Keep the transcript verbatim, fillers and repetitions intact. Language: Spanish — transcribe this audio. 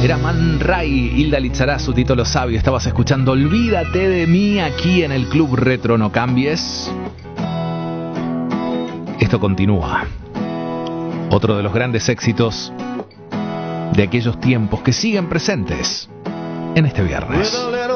Era Man Ray, Hilda Lizarazu, Tito Lo Sabio. Estabas escuchando Olvídate de mí aquí en el Club Retro No Cambies. Esto continúa. Otro de los grandes éxitos de aquellos tiempos que siguen presentes en este viernes.